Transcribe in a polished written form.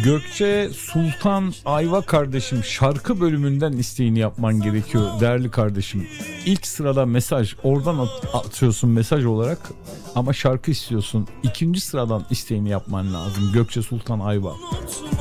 Gökçe Sultan Ayva kardeşim, şarkı bölümünden isteğini yapman gerekiyor değerli kardeşim. İlk sırada mesaj, oradan atıyorsun mesaj olarak ama şarkı istiyorsun. İkinci sıradan isteğini yapman lazım. Gökçe Sultan Ayva.